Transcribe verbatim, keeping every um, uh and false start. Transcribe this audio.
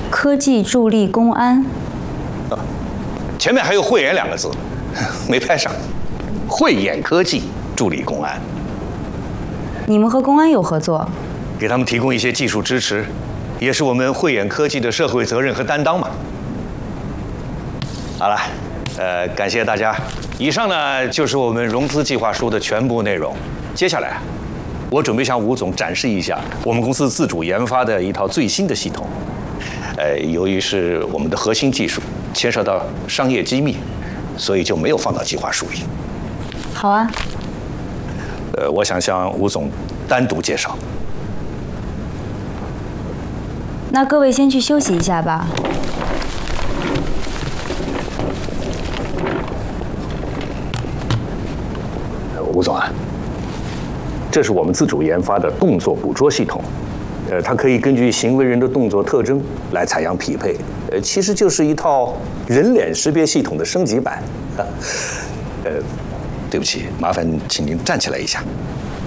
科技助力公安。 啊，前面还有“慧眼”两个字，没拍上。慧眼科技助力公安。 你们和公安有合作？ 给他们提供一些技术支持，也是我们慧眼科技的社会责任和担当嘛。好了，呃，感谢大家。以上呢就是我们融资计划书的全部内容。接下来，我准备向吴总展示一下我们公司自主研发的一套最新的系统。呃，由于是我们的核心技术，牵涉到商业机密，所以就没有放到计划书里。 好啊。 呃，我想向吴总单独介绍。 那各位先去休息一下吧。 吴总啊，这是我们自主研发的动作捕捉系统，呃，它可以根据行为人的动作特征来采样匹配，呃，其实就是一套人脸识别系统的升级版。呃，对不起，麻烦请您站起来一下。